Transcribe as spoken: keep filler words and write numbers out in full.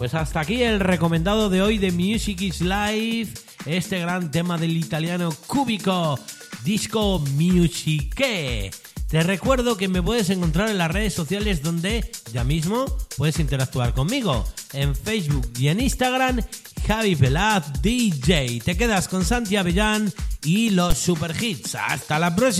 Pues hasta aquí el recomendado de hoy de Music is Life, este gran tema del italiano Cubico, Disco Musiche. Te recuerdo que me puedes encontrar en las redes sociales donde ya mismo puedes interactuar conmigo. En Facebook y en Instagram, Javi Pelaz D J. Te quedas con Santi Avellán y los super hits. ¡Hasta la próxima!